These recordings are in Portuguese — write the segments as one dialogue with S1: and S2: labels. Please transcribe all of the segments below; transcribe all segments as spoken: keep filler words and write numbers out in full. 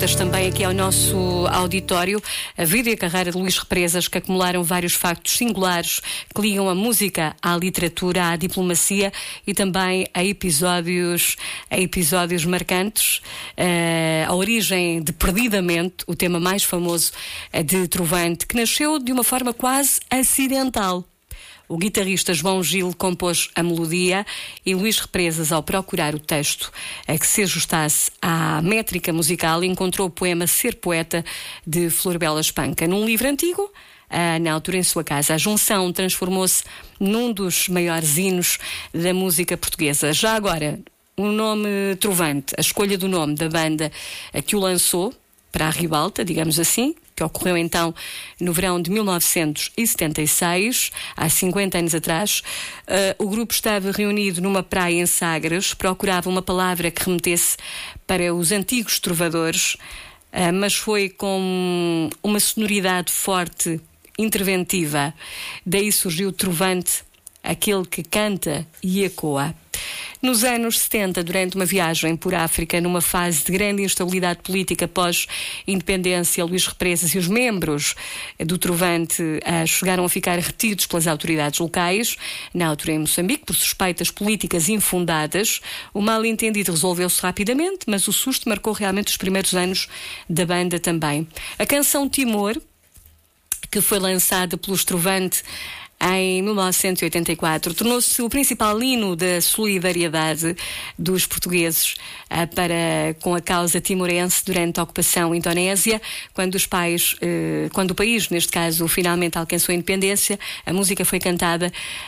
S1: juntas também aqui ao nosso auditório a vida e a carreira de Luís Represas, que acumularam vários factos singulares que ligam a música à literatura, à diplomacia e também a episódios, a episódios marcantes. Uh, a origem de Perdidamente, o tema mais famoso de Trovante, que nasceu de uma forma quase acidental. O guitarrista João Gil compôs a melodia e Luís Represas, ao procurar o texto a que se ajustasse à métrica musical, encontrou o poema Ser Poeta, de Florbela Espanca, num livro antigo, na altura em sua casa. A junção transformou-se num dos maiores hinos da música portuguesa. Já agora, o nome Trovante, a escolha do nome da banda que o lançou para a ribalta, digamos assim, que ocorreu então no verão de mil novecentos e setenta e seis, há cinquenta anos atrás. Uh, o grupo estava reunido numa praia em Sagres, procurava uma palavra que remetesse para os antigos trovadores, uh, mas foi com uma sonoridade forte, interventiva. Daí surgiu o Trovante, aquele que canta e ecoa. Nos anos setenta, durante uma viagem por África, numa fase de grande instabilidade política pós-independência, Luís Represas e os membros do Trovante uh, chegaram a ficar retidos pelas autoridades locais, na altura em Moçambique, por suspeitas políticas infundadas. O mal-entendido resolveu-se rapidamente, mas o susto marcou realmente os primeiros anos da banda também. A canção Timor, que foi lançada pelos Trovante em mil novecentos e oitenta e quatro, tornou-se o principal hino da solidariedade dos portugueses uh, para com a causa timorense durante a ocupação indonésia. Quando os pais, uh, quando o país, neste caso, finalmente alcançou a independência, a música foi cantada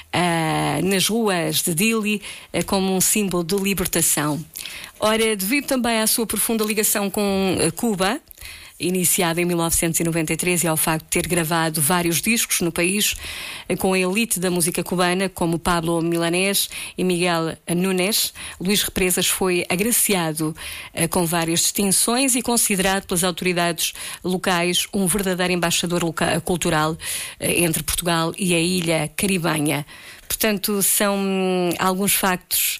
S1: uh, nas ruas de Dili uh, como um símbolo de libertação. Ora, devido também à sua profunda ligação com uh, Cuba, iniciada em mil novecentos e noventa e três, e ao facto de ter gravado vários discos no país com a elite da música cubana, como Pablo Milanés e Miguel Núñez, Luís Represas foi agraciado uh, com várias distinções e considerado pelas autoridades locais um verdadeiro embaixador loca- cultural uh, entre Portugal e a ilha caribenha. Portanto, são hum, alguns factos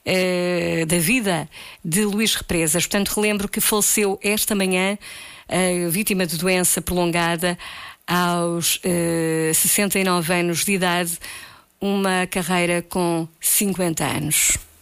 S1: uh, da vida de Luís Represas. Portanto, relembro que faleceu esta manhã, Uh, vítima de doença prolongada aos uh, sessenta e nove anos de idade, uma carreira com cinquenta anos.